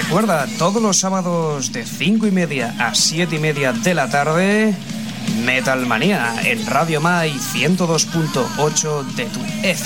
Recuerda, todos los sábados de 5:30 a 7:30 de la tarde, Metal Manía en Radio Mai 102.8 de tu FM.